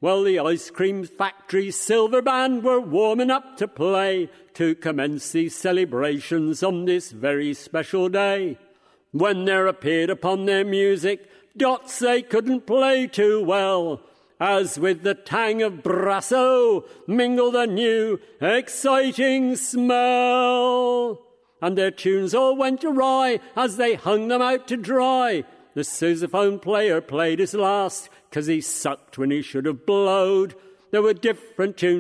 Well, the ice cream factory's silver band were warming up to play to commence these celebrations on this very special day. When there appeared upon their music dots they couldn't play too well, as with the tang of Brasso mingled a new, exciting smell. And their tunes all went awry as they hung them out to dry. The sousaphone player played his last, 'cause he sucked when he should have blowed. There were different tunes